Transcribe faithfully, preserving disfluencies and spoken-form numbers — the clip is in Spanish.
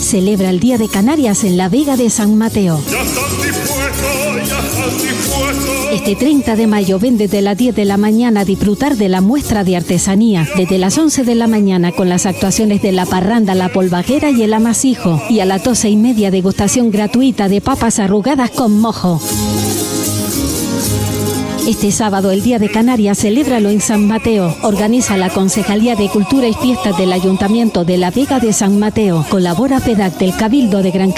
celebra el Día de Canarias en la Vega de San Mateo. Este treinta de mayo ven desde las diez de la mañana a disfrutar de la muestra de artesanía, desde las once de la mañana con las actuaciones de La Parranda, La Polvaguera y El Amasijo, y a las doce y media degustación gratuita de papas arrugadas con mojo. Este sábado, el Día de Canarias, celébralo en San Mateo. Organiza la Concejalía de Cultura y Fiestas del Ayuntamiento de la Vega de San Mateo. Colabora PEDAC del Cabildo de Gran Canaria.